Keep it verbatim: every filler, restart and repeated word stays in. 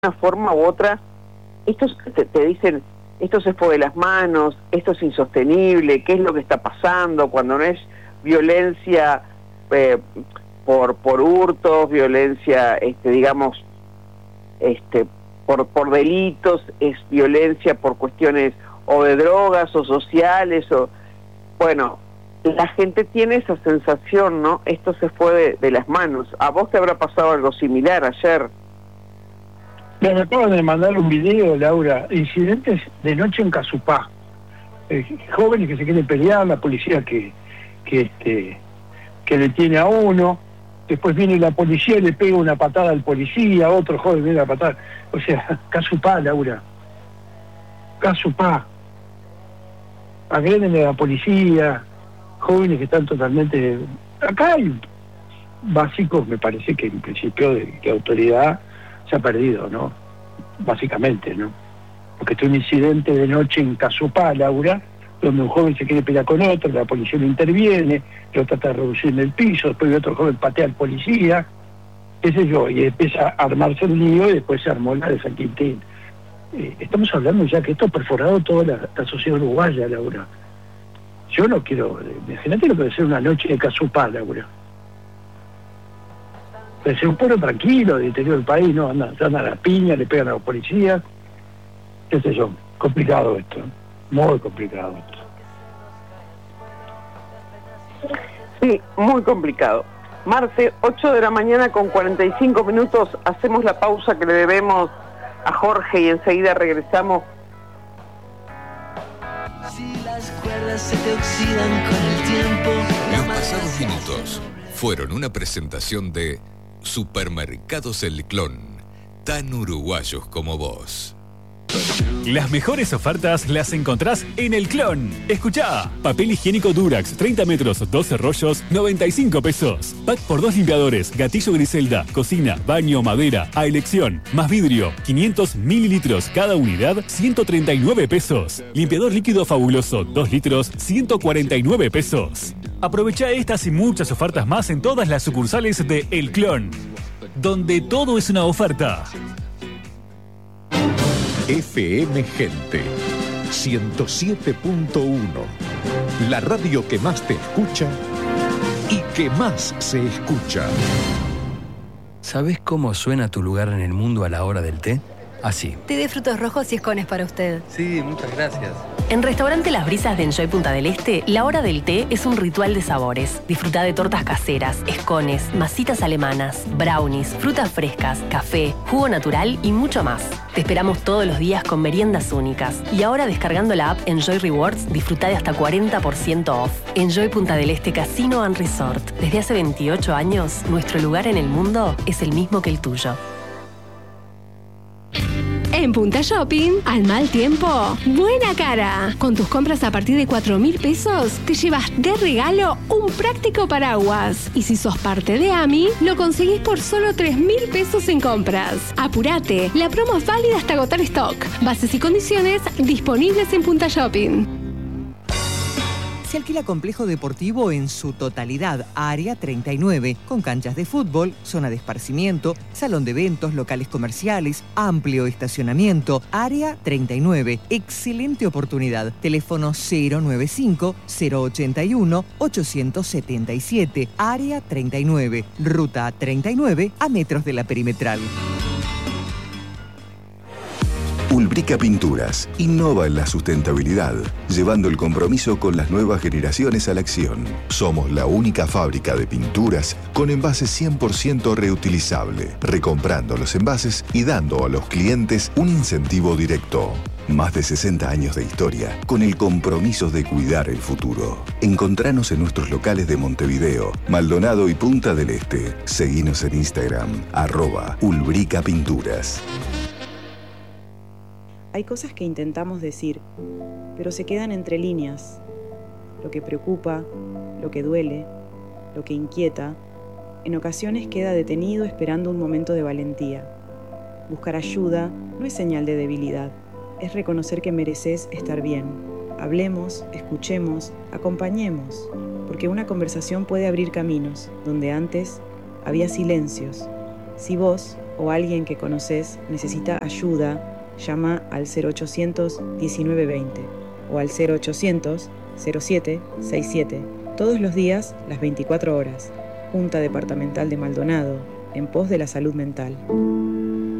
una forma u otra, estos te, te dicen, esto se fue de las manos, esto es insostenible, qué es lo que está pasando, cuando no es violencia eh, por por hurtos, violencia, este digamos, este por por delitos, es violencia por cuestiones o de drogas o sociales, o bueno, la gente tiene esa sensación, ¿no? Esto se fue de, de las manos. ¿A vos te habrá pasado algo similar ayer? Me acaban de mandar un video, Laura, incidentes de noche en Casupá. Eh, jóvenes que se quieren pelear, la policía que que este que detiene a uno, después viene la policía y le pega una patada al policía, otro joven viene a patada. O sea, Casupá, Laura. Casupá. Agreden a la policía, jóvenes que están totalmente... Acá hay básicos, me parece que en principio de que autoridad se ha perdido, ¿no? Básicamente, ¿no? Porque está un incidente de noche en Casupá, Laura, donde un joven se quiere pelear con otro, la policía lo interviene, lo trata de reducir en el piso, después otro joven patea al policía, qué sé yo, y empieza a armarse el lío y después se armó la de San Quintín. Eh, estamos hablando ya que esto ha perforado toda la, la sociedad uruguaya, Laura. Yo no quiero, imagínate lo que debe ser una noche de Casupá, Laura. Debe ser un pueblo tranquilo del interior del país, ¿no? Andan, andan a la piña, le pegan a los policías, qué sé yo, complicado esto, muy complicado esto. Sí, muy complicado. Marce, ocho de la mañana con cuarenta y cinco minutos, hacemos la pausa que le debemos a Jorge y enseguida regresamos. Si las cuerdas se te oxidan con el tiempo, los pasados minutos fueron una presentación de Supermercados El Clon, tan uruguayos como vos. Las mejores ofertas las encontrás en El Clon. Escuchá, papel higiénico Durax, treinta metros, doce rollos, noventa y cinco pesos. Pack por dos limpiadores, gatillo Griselda, cocina, baño, madera, a elección, más vidrio, quinientos mililitros cada unidad, ciento treinta y nueve pesos. Limpiador líquido fabuloso, dos litros, ciento cuarenta y nueve pesos. Aprovechá estas y muchas ofertas más en todas las sucursales de El Clon, donde todo es una oferta. F M Gente ciento siete punto uno, la radio que más te escucha y que más se escucha. ¿Sabés cómo suena tu lugar en el mundo a la hora del té? Así. Té de frutos rojos y escones para usted. Sí, muchas gracias. En Restaurante Las Brisas de Enjoy Punta del Este, la hora del té es un ritual de sabores. Disfruta de tortas caseras, escones, masitas alemanas, brownies, frutas frescas, café, jugo natural y mucho más. Te esperamos todos los días con meriendas únicas. Y ahora descargando la app Enjoy Rewards, disfruta de hasta cuarenta por ciento off. Enjoy Punta del Este Casino and Resort. Desde hace veintiocho años, nuestro lugar en el mundo es el mismo que el tuyo. En Punta Shopping, al mal tiempo, buena cara. Con tus compras a partir de cuatro mil pesos, te llevas de regalo un práctico paraguas. Y si sos parte de A M I, lo conseguís por solo tres mil pesos en compras. Apurate, la promo es válida hasta agotar stock. Bases y condiciones disponibles en Punta Shopping. Se alquila complejo deportivo en su totalidad, Área treinta y nueve, con canchas de fútbol, zona de esparcimiento, salón de eventos, locales comerciales, amplio estacionamiento, Área treinta y nueve. Excelente oportunidad. Teléfono cero noventa y cinco, cero ochenta y uno, ochocientos setenta y siete. Área treinta y nueve, ruta treinta y nueve, a metros de la perimetral. Ulbrica Pinturas innova en la sustentabilidad, llevando el compromiso con las nuevas generaciones a la acción. Somos la única fábrica de pinturas con envases cien por ciento reutilizable, recomprando los envases y dando a los clientes un incentivo directo. Más de sesenta años de historia con el compromiso de cuidar el futuro. Encontranos en nuestros locales de Montevideo, Maldonado y Punta del Este. Seguinos en Instagram, arroba Ulbrica Pinturas. Hay cosas que intentamos decir, pero se quedan entre líneas. Lo que preocupa, lo que duele, lo que inquieta, en ocasiones queda detenido esperando un momento de valentía. Buscar ayuda no es señal de debilidad, es reconocer que mereces estar bien. Hablemos, escuchemos, acompañemos, porque una conversación puede abrir caminos donde antes había silencios. Si vos o alguien que conoces necesita ayuda, llama al cero ochocientos diecinueve veinte o al cero ochocientos cero siete sesenta y siete, todos los días, las veinticuatro horas. Junta Departamental de Maldonado, en pos de la salud mental.